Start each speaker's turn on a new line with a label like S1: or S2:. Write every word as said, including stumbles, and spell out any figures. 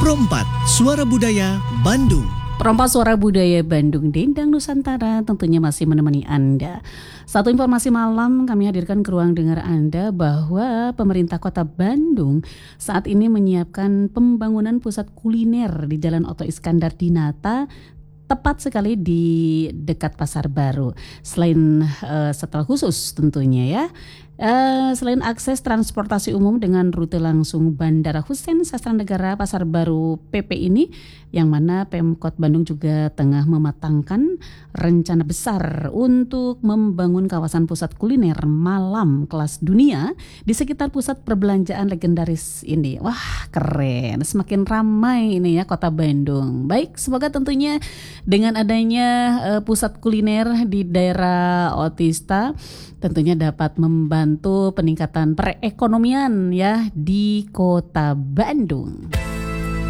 S1: Perompat Suara Budaya Bandung.
S2: Perompak Suara Budaya Bandung, Dendang Nusantara tentunya masih menemani Anda. Satu informasi malam kami hadirkan ke ruang dengar Anda bahwa pemerintah kota Bandung saat ini menyiapkan pembangunan pusat kuliner di Jalan Oto Iskandar Dinata, tepat sekali di dekat Pasar Baru. Selain uh, setel khusus tentunya ya. Uh, selain akses transportasi umum dengan rute langsung Bandara Husein Sastranegara Pasar Baru P P ini, yang mana Pemkot Bandung juga tengah mematangkan rencana besar untuk membangun kawasan pusat kuliner malam kelas dunia di sekitar pusat perbelanjaan legendaris ini. Wah, keren, semakin ramai ini ya kota Bandung. Baik, semoga tentunya dengan adanya uh, pusat kuliner di daerah Otista tentunya dapat membantu peningkatan perekonomian ya di kota Bandung.